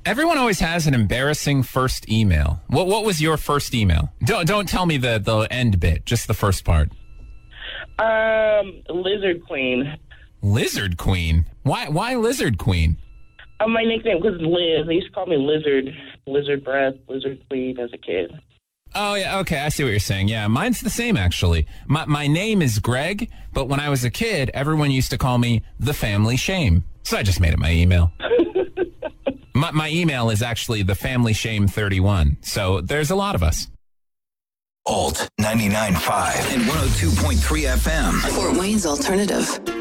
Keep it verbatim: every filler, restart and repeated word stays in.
Everyone always has an embarrassing first email. What What was your first email? Don't Don't tell me the the end bit, just the first part. Um, Lizard Queen. Lizard Queen. Why Why Lizard Queen? Uh, my nickname was Liz. They used to call me Lizard, Lizard Breath, Lizard Queen as a kid. Oh, yeah, okay, I see what you're saying. Yeah, mine's the same, actually. My, my name is Greg, but when I was a kid, everyone used to call me The Family Shame. So I just made it my email. my, my email is actually The Family Shame thirty-one. So there's a lot of us. Alt ninety-nine point five and one oh two point three F M. Fort Wayne's Alternative.